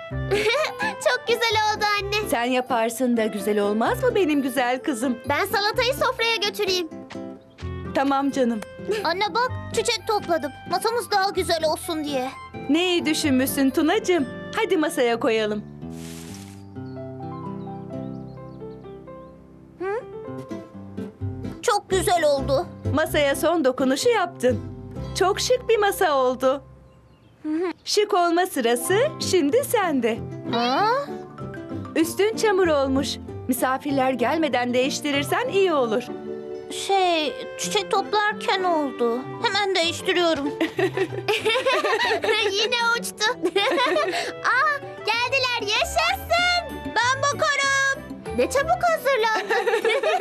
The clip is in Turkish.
Çok güzel oldu anne. Sen yaparsın da güzel olmaz mı benim güzel kızım? Ben salatayı sofraya götüreyim. Tamam canım. Anne bak, çiçek topladım. Masamız daha güzel olsun diye. Ne iyi düşünmüşsün Tunacığım. Hadi masaya koyalım. Çok güzel oldu. Masaya son dokunuşu yaptın. Çok şık bir masa oldu. Şık olma sırası şimdi sende. Ha? Üstün çamur olmuş. Misafirler gelmeden değiştirirsen iyi olur. Çiçek toplarken oldu. Hemen değiştiriyorum. Yine uçtu. Aa, geldiler, yaşasın. Ben bakarım. Ne çabuk hazırlandın.